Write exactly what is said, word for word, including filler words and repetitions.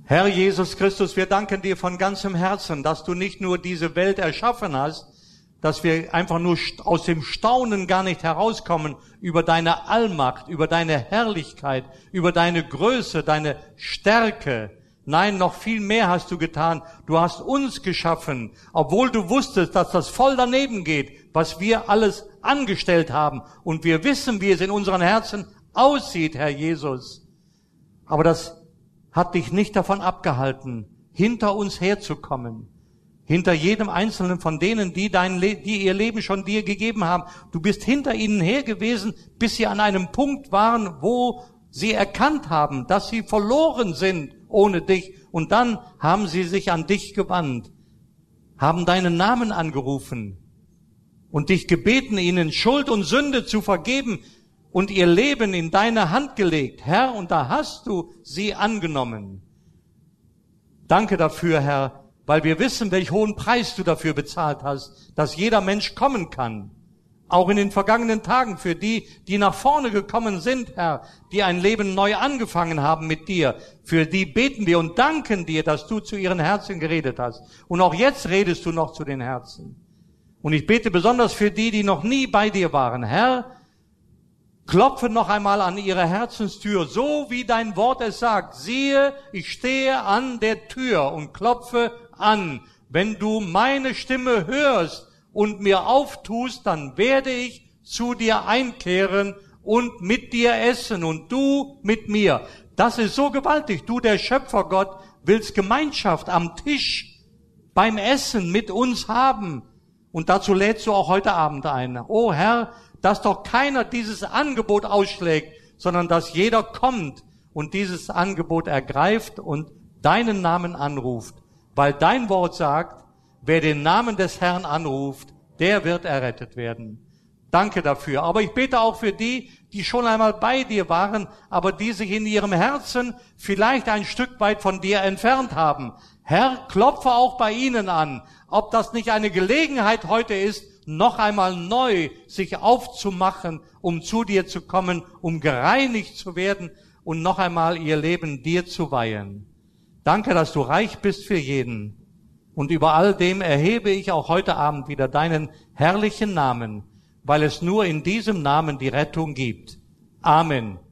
Herr Jesus Christus, wir danken dir von ganzem Herzen, dass du nicht nur diese Welt erschaffen hast, dass wir einfach nur aus dem Staunen gar nicht herauskommen über deine Allmacht, über deine Herrlichkeit, über deine Größe, deine Stärke. Nein, noch viel mehr hast du getan. Du hast uns geschaffen, obwohl du wusstest, dass das voll daneben geht, was wir alles angestellt haben. Und wir wissen, wie es in unseren Herzen aussieht, Herr Jesus. Aber das hat dich nicht davon abgehalten, hinter uns herzukommen. Hinter jedem Einzelnen von denen, die dein Le- die ihr Leben schon dir gegeben haben. Du bist hinter ihnen her gewesen, bis sie an einem Punkt waren, wo sie erkannt haben, dass sie verloren sind ohne dich. Und dann haben sie sich an dich gewandt, haben deinen Namen angerufen und dich gebeten, ihnen Schuld und Sünde zu vergeben und ihr Leben in deine Hand gelegt. Herr, und da hast du sie angenommen. Danke dafür, Herr, weil wir wissen, welch hohen Preis du dafür bezahlt hast, dass jeder Mensch kommen kann. Auch in den vergangenen Tagen für die, die nach vorne gekommen sind, Herr, die ein Leben neu angefangen haben mit dir. Für die beten wir und danken dir, dass du zu ihren Herzen geredet hast. Und auch jetzt redest du noch zu den Herzen. Und ich bete besonders für die, die noch nie bei dir waren. Herr, klopfe noch einmal an ihre Herzenstür, so wie dein Wort es sagt. Siehe, ich stehe an der Tür und klopfe an. Wenn du meine Stimme hörst und mir auftust, dann werde ich zu dir einkehren und mit dir essen und du mit mir. Das ist so gewaltig. Du, der Schöpfergott, willst Gemeinschaft am Tisch beim Essen mit uns haben. Und dazu lädst du auch heute Abend ein. Oh Herr, dass doch keiner dieses Angebot ausschlägt, sondern dass jeder kommt und dieses Angebot ergreift und deinen Namen anruft. Weil dein Wort sagt, wer den Namen des Herrn anruft, der wird errettet werden. Danke dafür. Aber ich bete auch für die, die schon einmal bei dir waren, aber die sich in ihrem Herzen vielleicht ein Stück weit von dir entfernt haben. Herr, klopfe auch bei ihnen an, ob das nicht eine Gelegenheit heute ist, noch einmal neu sich aufzumachen, um zu dir zu kommen, um gereinigt zu werden und noch einmal ihr Leben dir zu weihen. Danke, dass du reich bist für jeden. Und über all dem erhebe ich auch heute Abend wieder deinen herrlichen Namen, weil es nur in diesem Namen die Rettung gibt. Amen.